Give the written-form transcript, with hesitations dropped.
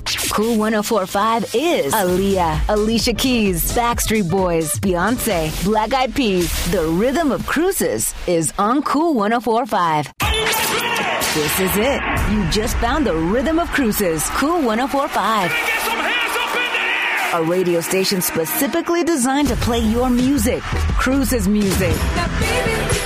Cool 104.5 is Aaliyah, Alicia Keys, Backstreet Boys, Beyonce, Black Eyed Peas. The rhythm of cruises is on Cool 104.5. This is it. You just found the rhythm of cruises. Cool 104.5. A radio station specifically designed to play your music. Cruises music. Now, baby,